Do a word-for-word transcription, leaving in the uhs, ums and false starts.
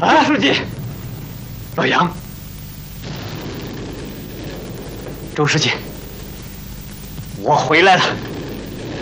周书记，老杨，周书记，我回来了。